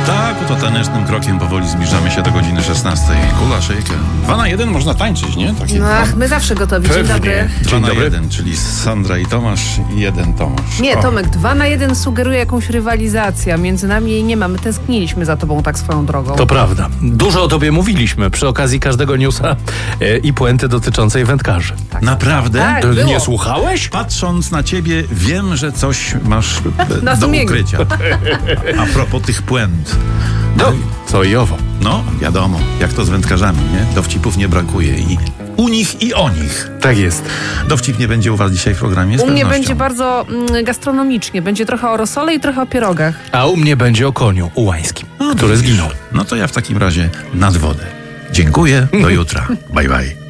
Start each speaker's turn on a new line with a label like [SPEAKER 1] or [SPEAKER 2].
[SPEAKER 1] Tak, to tanecznym krokiem powoli zbliżamy się do godziny 16. Kula szejka. 2 na 1 można tańczyć, nie? Takie
[SPEAKER 2] my zawsze gotowi. Dzień
[SPEAKER 3] Pewnie.
[SPEAKER 2] dobry.
[SPEAKER 1] 2
[SPEAKER 3] Dzień
[SPEAKER 1] na
[SPEAKER 3] dobry.
[SPEAKER 1] 1, czyli Sandra i Tomasz i 1 Tomasz.
[SPEAKER 2] Nie,
[SPEAKER 1] O.
[SPEAKER 2] Tomek, 2 na 1 sugeruje jakąś rywalizację. Między nami jej nie ma. My tęskniliśmy za tobą tak swoją drogą.
[SPEAKER 3] To prawda. Dużo o tobie mówiliśmy przy okazji każdego newsa i puenty dotyczącej wędkarzy.
[SPEAKER 1] Naprawdę?
[SPEAKER 2] Tak,
[SPEAKER 3] To
[SPEAKER 2] było.
[SPEAKER 3] nie słuchałeś?
[SPEAKER 1] Patrząc na ciebie, wiem, że coś masz
[SPEAKER 2] Na
[SPEAKER 1] do
[SPEAKER 2] sumieniu.
[SPEAKER 1] ukrycia. A propos tych puent.
[SPEAKER 3] No, co i owo.
[SPEAKER 1] No, wiadomo, jak to z wędkarzami, nie? Dowcipów nie brakuje i u nich i o nich.
[SPEAKER 3] Tak jest.
[SPEAKER 1] Dowcip nie będzie u was dzisiaj w programie? Z
[SPEAKER 2] U mnie
[SPEAKER 1] pewnością.
[SPEAKER 2] będzie bardzo gastronomicznie. Będzie trochę o rosole i trochę o pierogach.
[SPEAKER 3] A u mnie będzie o koniu ułańskim, który
[SPEAKER 1] widzisz.
[SPEAKER 3] zginął.
[SPEAKER 1] No to ja w takim razie nad wodę. Dziękuję, do jutra. Bye bye.